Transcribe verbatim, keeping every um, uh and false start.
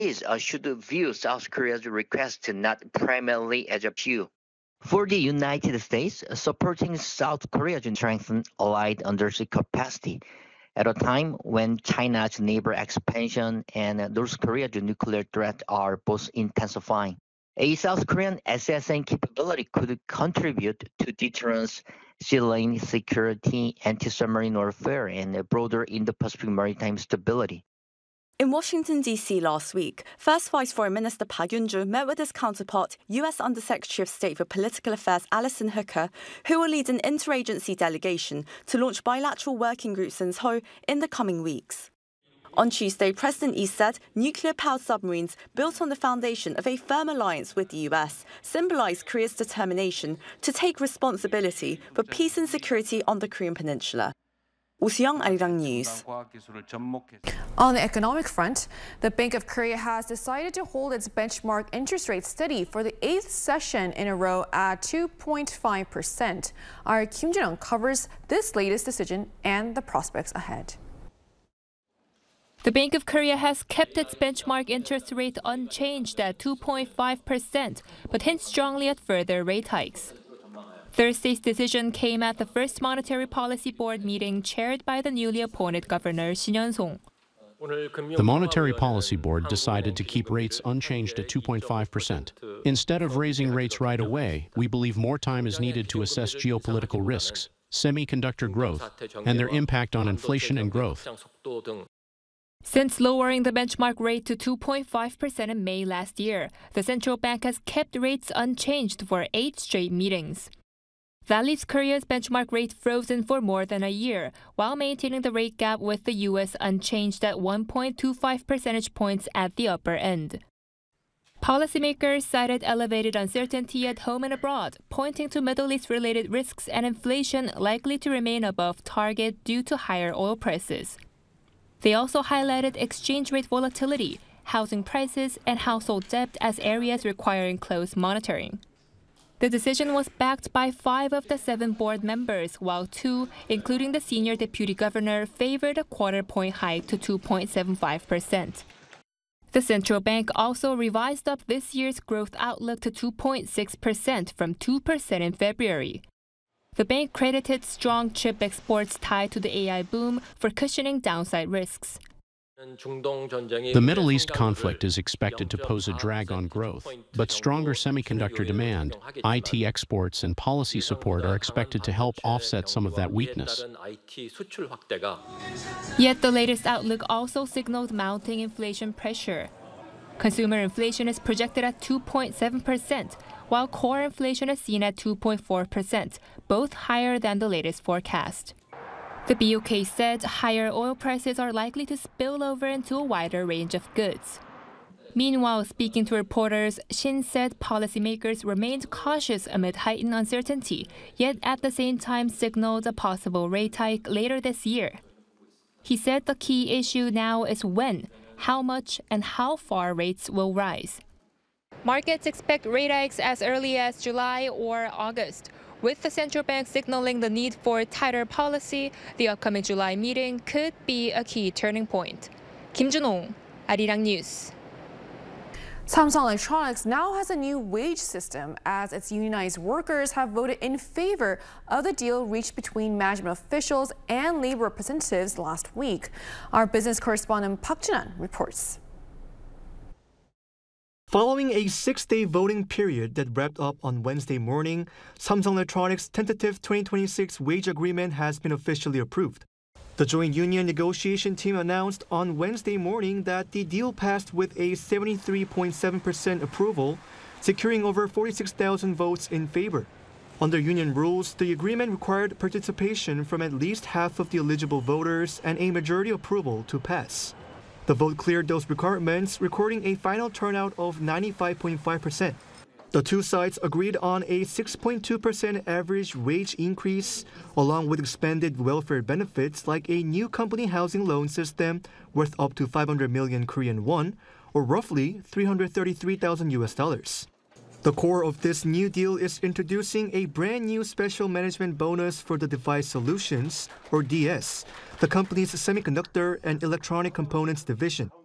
Is uh, should view South Korea's request not primarily as a pew. For the United States, supporting South Korea to strengthen allied undersea capacity at a time when China's neighbor expansion and North Korea's nuclear threat are both intensifying. A South Korean S S N capability could contribute to deterrence, sea lane security, anti-submarine warfare, and broader Indo-Pacific maritime stability. In Washington, D C last week, First Vice Foreign Minister Park Yun-joo met with his counterpart, U S Undersecretary of State for Political Affairs Alison Hooker, who will lead an interagency delegation to launch bilateral working groups in Seoul in the coming weeks. On Tuesday, President Lee said nuclear-powered submarines built on the foundation of a firm alliance with the U S symbolize Korea's determination to take responsibility for peace and security on the Korean Peninsula. Oh Soo-young, Arirang News. On the economic front, the Bank of Korea has decided to hold its benchmark interest rate steady for the eighth session in a row at two point five percent. Our Kim Jin-young covers this latest decision and the prospects ahead. The Bank of Korea has kept its benchmark interest rate unchanged at two point five percent, but hints strongly at further rate hikes. Thursday's decision came at the first Monetary Policy Board meeting chaired by the newly appointed Governor Shin Yeon-song. The Monetary Policy Board decided to keep rates unchanged at two point five percent. Instead of raising rates right away, we believe more time is needed to assess geopolitical risks, semiconductor growth, and their impact on inflation and growth. Since lowering the benchmark rate to two point five percent in May last year, the central bank has kept rates unchanged for eight straight meetings. That leaves Korea's benchmark rate frozen for more than a year, while maintaining the rate gap with the U S unchanged at one point two five percentage points at the upper end. Policymakers cited elevated uncertainty at home and abroad, pointing to Middle East-related risks and inflation likely to remain above target due to higher oil prices. They also highlighted exchange rate volatility, housing prices, and household debt as areas requiring close monitoring. The decision was backed by five of the seven board members, while two, including the senior deputy governor, favored a quarter-point hike to two point seven five percent. The central bank also revised up this year's growth outlook to two point six percent from two percent in February. The bank credited strong chip exports tied to the A I boom for cushioning downside risks. The Middle East conflict is expected to pose a drag on growth, but stronger semiconductor demand, I T exports, and policy support are expected to help offset some of that weakness. Yet the latest outlook also signaled mounting inflation pressure. Consumer inflation is projected at two point seven percent, while core inflation is seen at two point four percent, both higher than the latest forecast. The B O K said higher oil prices are likely to spill over into a wider range of goods. Meanwhile, speaking to reporters, Shin said policymakers remained cautious amid heightened uncertainty, yet at the same time signaled a possible rate hike later this year. He said the key issue now is when, how much, and how far rates will rise. Markets expect rate hikes as early as July or August. With the central bank signaling the need for tighter policy, the upcoming July meeting could be a key turning point. Kim Jun-ong, Arirang News. Samsung Electronics now has a new wage system as its unionized workers have voted in favor of the deal reached between management officials and labor representatives last week. Our business correspondent Park Jin-an reports. Following a six-day voting period that wrapped up on Wednesday morning, Samsung Electronics' tentative twenty twenty-six wage agreement has been officially approved. The joint union negotiation team announced on Wednesday morning that the deal passed with a seventy-three point seven percent approval, securing over forty-six thousand votes in favor. Under union rules, the agreement required participation from at least half of the eligible voters and a majority approval to pass. The vote cleared those requirements, recording a final turnout of ninety-five point five percent. The two sides agreed on a six point two percent average wage increase, along with expanded welfare benefits like a new company housing loan system worth up to five hundred million Korean won, or roughly three hundred thirty-three thousand U S dollars. The core of this new deal is introducing a brand new special management bonus for the Device Solutions, or D S, the company's semiconductor and electronic components division.